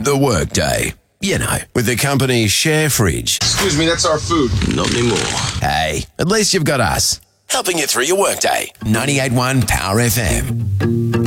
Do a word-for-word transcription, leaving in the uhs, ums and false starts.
the workday. You know, with the company Share Fridge. Excuse me, that's our food. Not anymore. Hey, at least you've got us, helping you through your workday. ninety-eight point one Power F M.